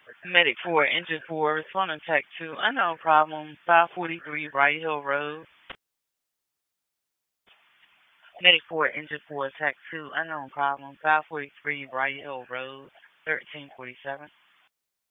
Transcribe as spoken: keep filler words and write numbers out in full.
Medic four, Engine four, responding tech two, unknown problem, five forty-three Bright Hill Road. Medic four, Engine four, tech two, unknown problem, five forty-three Bright Hill Road, thirteen forty-seven.